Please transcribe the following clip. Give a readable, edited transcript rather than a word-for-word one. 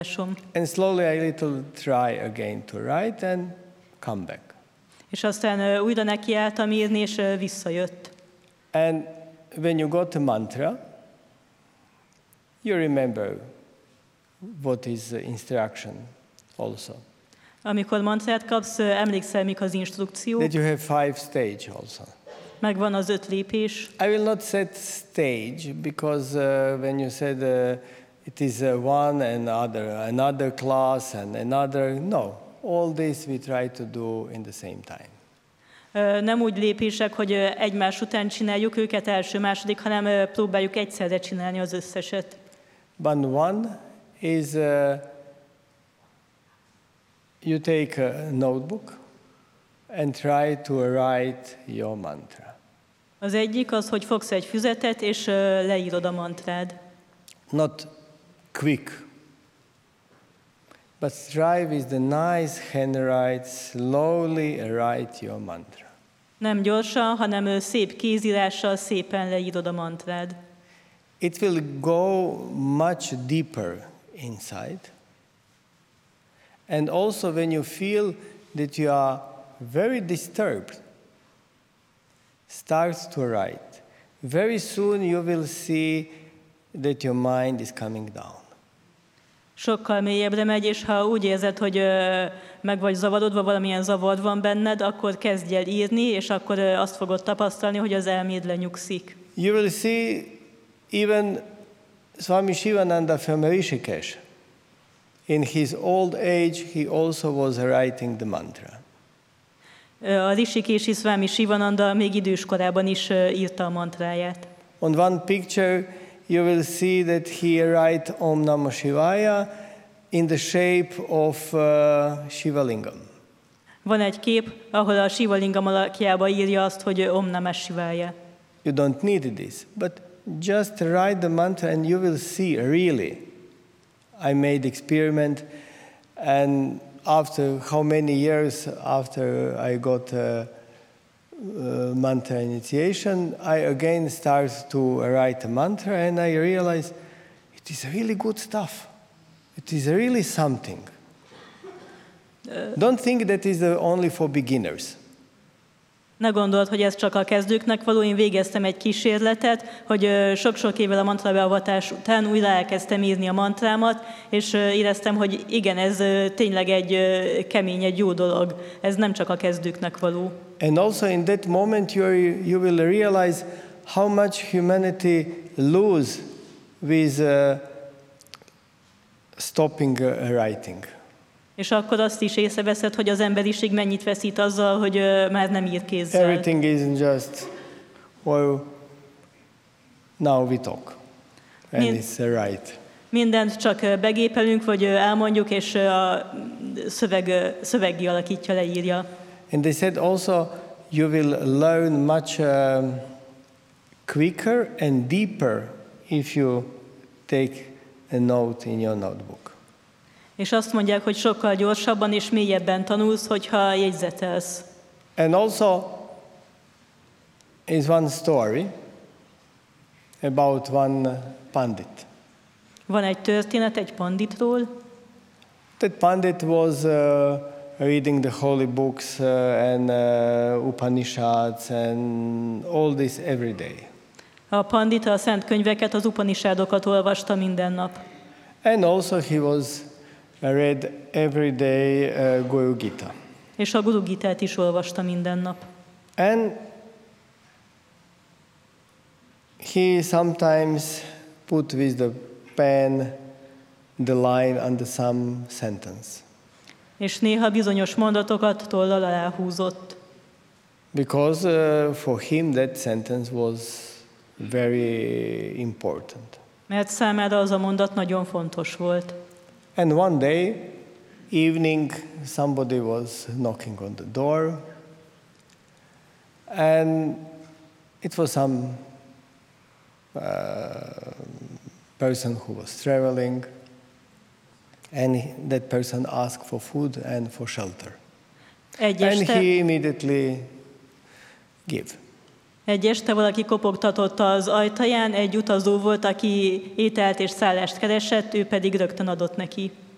And slowly I little try again to write and come back. És aztán újra nekiálltam írni, és visszajött. And when you got a mantra, you remember what is the instruction also. Amikor mantrát kapsz, emlékszel, mik az instrukciók. That you have 5 stages also. Megvan az 5 lépés. I will not set stage because when you said it is one and another class and another, no. All this we try to do in the same time. Nem úgy lépések, hogy egymás után csináljuk őket első, második, hanem próbáljuk egyszerre csinálni az összeset. But one is you take a notebook and try to write your mantra. Az egyik az, hogy fogsz egy füzetet, és leírod a mantrád. Not quick, but try with the nice handwrite, slowly write your mantra. Nem gyorsan, hanem szép kézírással szépen leírod a mantrád. It will go much deeper inside. And also when you feel that you are very disturbed, start to write. Very soon you will see that your mind is coming down. Sokkal mélyebbre megy, és ha úgy érzed, hogy meg vagy zavarodva, valamilyen zavar van benned, akkor kezdj el írni, és akkor azt fogod tapasztalni, hogy az elméd lenyugszik. You will see even Swami Shivananda from Rishikesh. In his old age, he also was writing the mantra. A Rishikeshi Swami Shivananda még idős korában is írta a mantráját. On one picture, you will see that he write Om Namah Shivaya in the shape of Shivalingam. Van egy kép, ahol a Shivalingam alakjába írja azt, hogy Om Namah Shivaya. You don't need this, but just write the mantra and you will see really. I made experiment, and after how many years after I got mantra initiation, I again start to write a mantra, and I realize it is really good stuff. It is really something. Don't think that is only for beginners. Ne gondold, hogy ez csak a kezdőknek való. Én végeztem egy kísérletet, hogy sok-sok évvel a mantrabeavatás után újra elkezdtem írni a mantrámat, és éreztem, hogy igen, ez tényleg egy kemény, egy jó dolog. Ez nem csak a kezdőknek való. And also in that moment you will realize how much humanity lose with stopping writing. És akkor azt is észreveszed, hogy az emberiség mennyit veszít azzal, hogy már nem ír kézzel. Everything is just, well, now we talk, and it's right. Mindent csak begépelünk, vagy elmondjuk, és a szöveggé alakítja, leírja. And they said also you will learn much quicker and deeper if you take a note in your notebook. És azt mondják, hogy sokkal gyorsabban és mélyebben tanulsz, hogyha jegyzetelsz. And also is one story about one pandit. Van egy történet egy panditról. That pandit was reading the holy books and Upanishads and all this every day. A pandit a szent könyveket, az Upanishadokat olvasta minden nap. And also he was read every day Guru Gita. És a Guru Gitát is olvasta minden nap. And he sometimes put with the pen the line under some sentence. És néha bizonyos mondatokat tollal aláhúzott. Because for him that sentence was very important. Mert számára az a mondat nagyon fontos volt. And one day, evening, somebody was knocking on the door, and it was some person who was traveling, and that person asked for food and for shelter. And he immediately gave. Egy este valaki kopogtatott az ajtaján, egy utazó volt, aki ételt és szállást keresett, ő pedig rögtön adott neki.